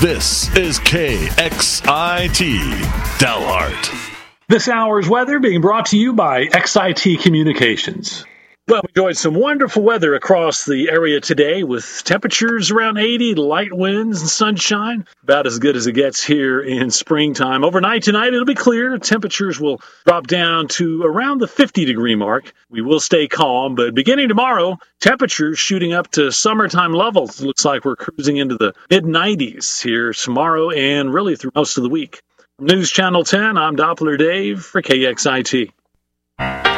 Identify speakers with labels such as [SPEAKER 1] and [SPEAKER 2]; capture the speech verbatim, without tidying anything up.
[SPEAKER 1] This is K X I T Dalhart.
[SPEAKER 2] This hour's weather being brought to you by X I T Communications. Well, we enjoyed some wonderful weather across the area today with temperatures around eighty, light winds and sunshine. About as good as it gets here in springtime. Overnight tonight, it'll be clear. Temperatures will drop down to around the fifty degree mark. We will stay calm, but beginning tomorrow, temperatures shooting up to summertime levels. It looks like we're cruising into the mid nineties here tomorrow and really through most of the week. From News Channel ten, I'm Doppler Dave for K X I T.